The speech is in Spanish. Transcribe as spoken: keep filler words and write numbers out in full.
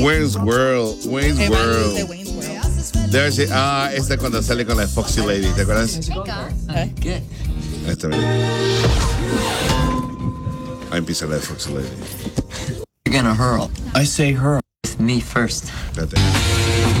Wayne's World. Wayne's Evan World. de Wayne's World. Debe ser, ah, esta cuando sale con la Foxy Lady, ¿te acuerdas? ¿Eh? Esta vez. Ahí empieza la de Foxy Lady. You're gonna hurl. I say hurl. It's me first. Espérate.